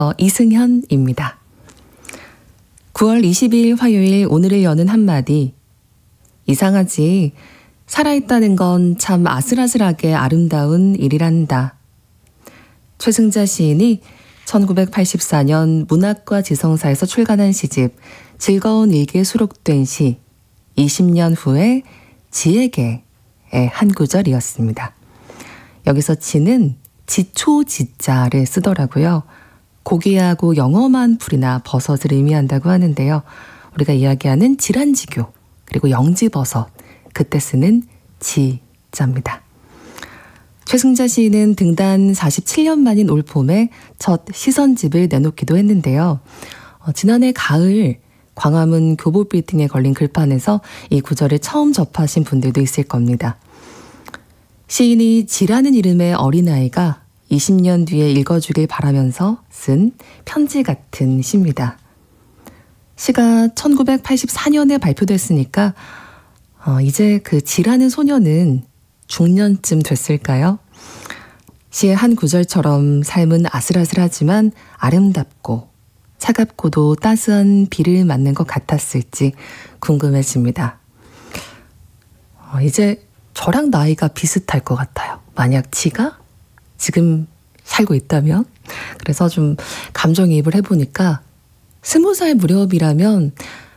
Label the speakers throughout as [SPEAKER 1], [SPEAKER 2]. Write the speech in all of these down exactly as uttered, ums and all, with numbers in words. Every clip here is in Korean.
[SPEAKER 1] 어, 이승현입니다. 구월 이십이일 화요일 오늘을 여는 한마디. 이상하지. 살아있다는 건 참 아슬아슬하게 아름다운 일이란다. 최승자 시인이 천구백팔십사년 문학과 지성사에서 출간한 시집 즐거운 일기에 수록된 시 이십년 후의 지에게의 한 구절이었습니다. 여기서 지는 지초 지자를 쓰더라고요. 고귀하고 영험한 풀이나 버섯을 의미한다고 하는데요. 우리가 이야기하는 지란지교 그리고 영지버섯 그때 쓰는 지자입니다. 최승자 시인은 등단 사십칠년 만인 올 봄에 첫 시선집을 내놓기도 했는데요. 어, 지난해 가을 광화문 교보 빌딩에 걸린 글판에서 이 구절을 처음 접하신 분들도 있을 겁니다. 시인이 지라는 이름의 어린아이가 이십년 뒤에 읽어주길 바라면서 쓴 편지 같은 시입니다. 시가 천구백팔십사년에 발표됐으니까 어, 이제 그 지라는 소녀는 중년쯤 됐을까요? 시의 한 구절처럼 삶은 아슬아슬하지만 아름답고 차갑고도 따스한 비를 맞는 것 같았을지 궁금해집니다. 어, 이제 저랑 나이가 비슷할 것 같아요. 만약 지가 지금 살고 있다면? 그래서 좀 감정이입을 해보니까 스무 살 무렵이라면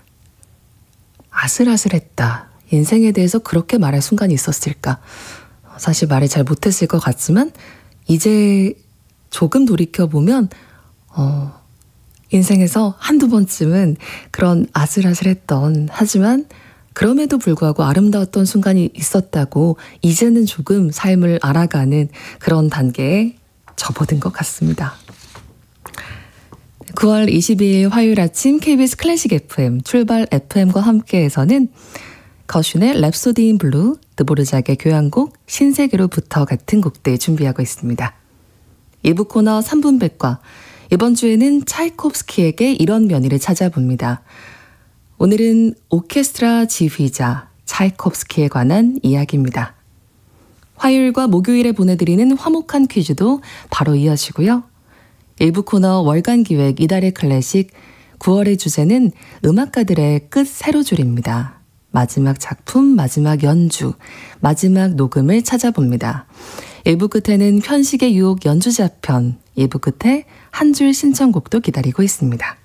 [SPEAKER 1] 아슬아슬했다. 인생에 대해서 그렇게 말할 순간이 있었을까? 사실 말을 잘 못했을 것 같지만 이제 조금 돌이켜보면 어, 인생에서 한두 번쯤은 그런 아슬아슬했던 하지만 그럼에도 불구하고 아름다웠던 순간이 있었다고 이제는 조금 삶을 알아가는 그런 단계에 접어든 것 같습니다. 구월 이십이일 화요일 아침 케이비에스 클래식 에프엠 출발 에프엠과 함께해서는 거슌의 랩소디 인 블루, 드보르작의 교향곡 신세계로부터 같은 곡들 준비하고 있습니다. 이 부 코너 삼 분 백과 이번 주에는 차이콥스키에게 이런 면의를 찾아봅니다. 오늘은 오케스트라 지휘자 차이콥스키에 관한 이야기입니다. 화요일과 목요일에 보내드리는 화목한 퀴즈도 바로 이어지고요. 일 부 코너 월간 기획 이달의 클래식 구월의 주제는 음악가들의 끝 세로줄입니다. 마지막 작품, 마지막 연주, 마지막 녹음을 찾아봅니다. 일 부 끝에는 편식의 유혹 연주자편, 이 부 끝에 한 줄 신청곡도 기다리고 있습니다.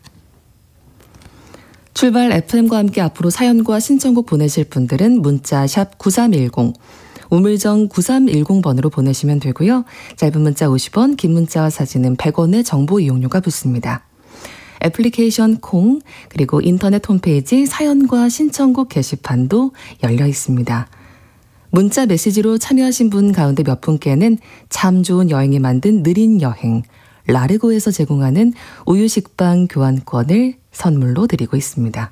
[SPEAKER 1] 출발 에프엠과 함께 앞으로 사연과 신청곡 보내실 분들은 문자 샵 구삼일공, 우물정 구삼일공 번으로 보내시면 되고요. 짧은 문자 오십 원, 긴 문자와 사진은 백 원의 정보 이용료가 붙습니다. 애플리케이션 콩 그리고 인터넷 홈페이지 사연과 신청곡 게시판도 열려 있습니다. 문자 메시지로 참여하신 분 가운데 몇 분께는 참 좋은 여행이 만든 느린 여행 라르고에서 제공하는 우유식빵 교환권을 선물로 드리고 있습니다.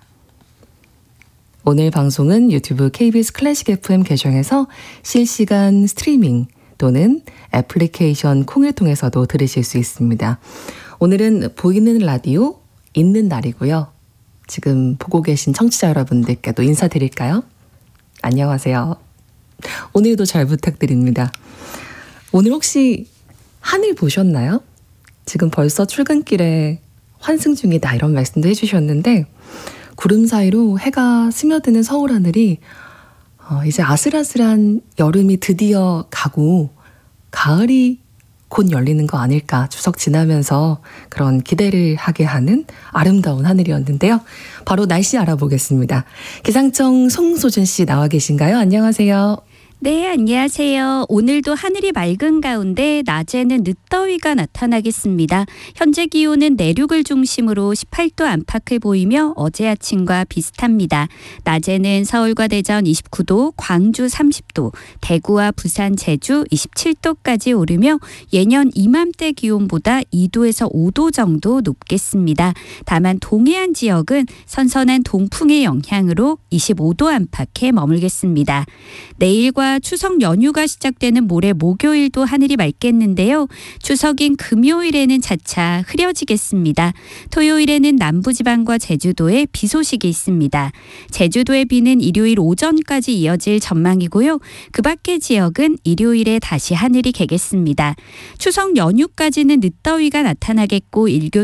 [SPEAKER 1] 오늘 방송은 유튜브 케이비에스 클래식 에프엠 계정에서 실시간 스트리밍 또는 애플리케이션 콩을 통해서도 들으실 수 있습니다. 오늘은 보이는 라디오 있는 날이고요. 지금 보고 계신 청취자 여러분들께도 인사드릴까요? 안녕하세요. 오늘도 잘 부탁드립니다. 오늘 혹시 하늘 보셨나요? 지금 벌써 출근길에 환승 중이다 이런 말씀도 해주셨는데 구름 사이로 해가 스며드는 서울 하늘이 어, 이제 아슬아슬한 여름이 드디어 가고 가을이 곧 열리는 거 아닐까 추석 지나면서 그런 기대를 하게 하는 아름다운 하늘이었는데요. 바로 날씨 알아보겠습니다. 기상청 송소준 씨 나와 계신가요? 안녕하세요.
[SPEAKER 2] 네, 안녕하세요. 오늘도 하늘이 맑은 가운데 낮에는 늦더위가 나타나겠습니다. 현재 기온은 내륙을 중심으로 십팔 도 안팎을 보이며 어제 아침과 비슷합니다. 낮에는 서울과 대전 이십구 도, 광주 삼십 도, 대구와 부산, 제주 이십칠 도까지 오르며 예년 이맘때 기온보다 이 도에서 오 도 정도 높겠습니다. 다만 동해안 지역은 선선한 동풍의 영향으로 이십오 도 안팎에 머물겠습니다. 내일과 추석 연휴가 시작되는 모레 목요일도 하늘이 맑겠는데요. 추석인 금요일에는 차차 흐려지겠습니다. 토요일에는 남부지방과 제주도에 비 소식이 있습니다. 제주도의 비는 일요일 오전까지 이어질 전망이고요. 그 밖의 지역은 일요일에 다시 하늘이 개겠습니다. 추석 연휴까지는 늦더위가 나타나겠고 일교